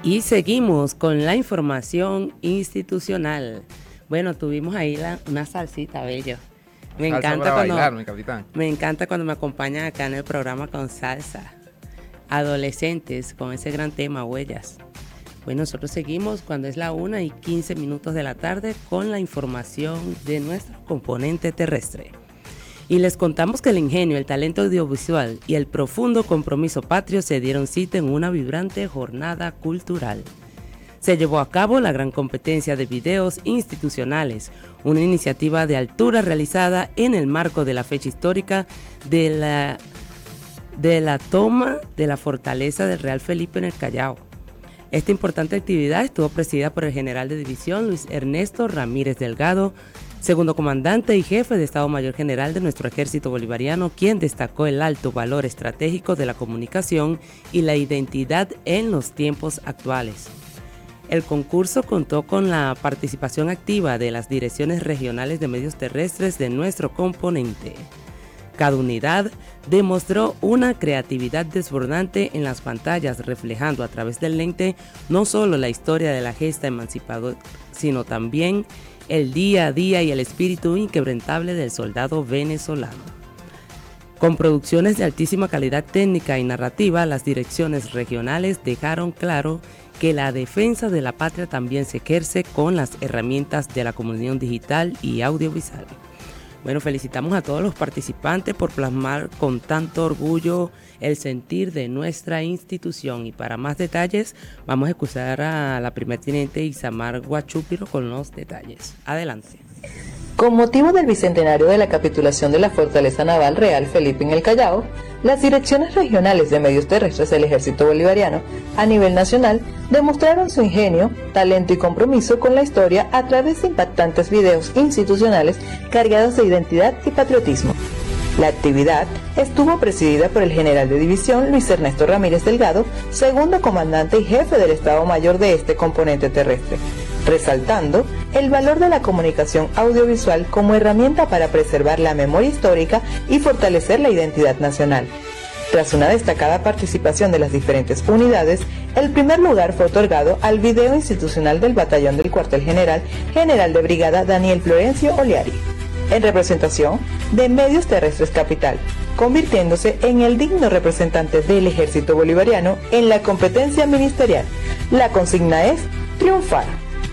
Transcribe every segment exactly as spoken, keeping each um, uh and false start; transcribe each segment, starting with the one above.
Y seguimos con la información institucional. Bueno, tuvimos ahí la, una salsita, bello. Me salsa encanta para cuando, bailar, mi capitán. Me encanta cuando me acompañan acá en el programa con salsa. Adolescentes, con ese gran tema, huellas. Bueno, nosotros seguimos cuando es la una y quince minutos de la tarde con la información de nuestro componente terrestre. Y les contamos que el ingenio, el talento audiovisual y el profundo compromiso patrio se dieron cita en una vibrante jornada cultural. Se llevó a cabo la gran competencia de videos institucionales, una iniciativa de altura realizada en el marco de la fecha histórica de la, de la toma de la fortaleza del Real Felipe en el Callao. Esta importante actividad estuvo presidida por el general de división Luis Ernesto Ramírez Delgado, segundo comandante y jefe de Estado Mayor General de nuestro Ejército Bolivariano, quien destacó el alto valor estratégico de la comunicación y la identidad en los tiempos actuales. El concurso contó con la participación activa de las direcciones regionales de medios terrestres de nuestro componente. Cada unidad demostró una creatividad desbordante en las pantallas, reflejando a través del lente no solo la historia de la gesta emancipadora, sino también el día a día y el espíritu inquebrantable del soldado venezolano. Con producciones de altísima calidad técnica y narrativa, las direcciones regionales dejaron claro que la defensa de la patria también se ejerce con las herramientas de la comunicación digital y audiovisual. Bueno, felicitamos a todos los participantes por plasmar con tanto orgullo el sentir de nuestra institución. Y para más detalles, vamos a escuchar a la primer teniente Isamar Guachúpiro con los detalles. Adelante. Con motivo del bicentenario de la capitulación de la Fortaleza Naval Real Felipe en el Callao, las direcciones regionales de medios terrestres del Ejército Bolivariano a nivel nacional demostraron su ingenio, talento y compromiso con la historia a través de impactantes videos institucionales cargados de identidad y patriotismo. La actividad estuvo presidida por el general de división Luis Ernesto Ramírez Delgado, segundo comandante y jefe del Estado Mayor de este componente terrestre, resaltando el valor de la comunicación audiovisual como herramienta para preservar la memoria histórica y fortalecer la identidad nacional. Tras una destacada participación de las diferentes unidades, el primer lugar fue otorgado al video institucional del batallón del cuartel general, general de brigada Daniel Florencio Oliari, en representación de Medios Terrestres Capital, convirtiéndose en el digno representante del Ejército Bolivariano en la competencia ministerial. La consigna es triunfar.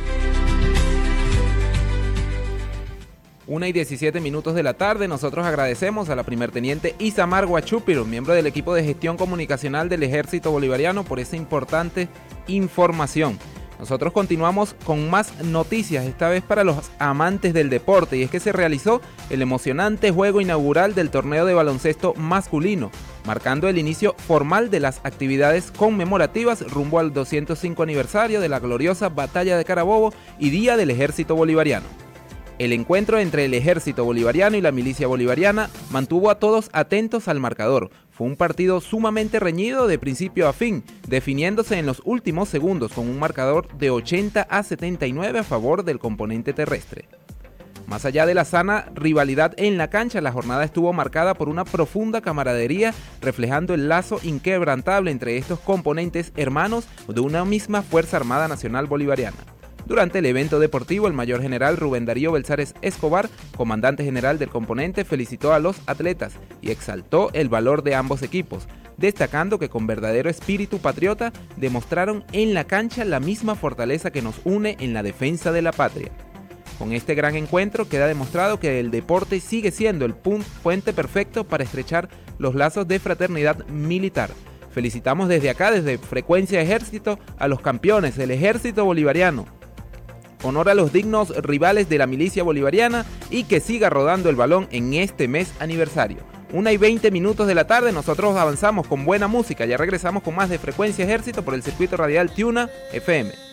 una y diecisiete minutos de la tarde, nosotros agradecemos a la primerteniente Isamar Guachúpiro, miembro del equipo de gestión comunicacional del Ejército Bolivariano, por esa importante información. Nosotros continuamos con más noticias, esta vez para los amantes del deporte, y es que se realizó el emocionante juego inaugural del torneo de baloncesto masculino, marcando el inicio formal de las actividades conmemorativas rumbo al doscientos cinco aniversario de la gloriosa Batalla de Carabobo y Día del Ejército Bolivariano. El encuentro entre el Ejército Bolivariano y la Milicia Bolivariana mantuvo a todos atentos al marcador. Fue un partido sumamente reñido de principio a fin, definiéndose en los últimos segundos con un marcador de ochenta a setenta y nueve a favor del componente terrestre. Más allá de la sana rivalidad en la cancha, la jornada estuvo marcada por una profunda camaradería, reflejando el lazo inquebrantable entre estos componentes hermanos de una misma Fuerza Armada Nacional Bolivariana. Durante el evento deportivo, el mayor general Rubén Darío Belzares Escobar, comandante general del componente, felicitó a los atletas y exaltó el valor de ambos equipos, destacando que con verdadero espíritu patriota demostraron en la cancha la misma fortaleza que nos une en la defensa de la patria. Con este gran encuentro queda demostrado que el deporte sigue siendo el puente perfecto para estrechar los lazos de fraternidad militar. Felicitamos desde acá, desde Frecuencia Ejército, a los campeones del Ejército Bolivariano. Honor a los dignos rivales de la milicia bolivariana y que siga rodando el balón en este mes aniversario. una y veinte minutos de la tarde, nosotros avanzamos con buena música. Ya regresamos con más de Frecuencia Ejército por el circuito radial Tiuna F M.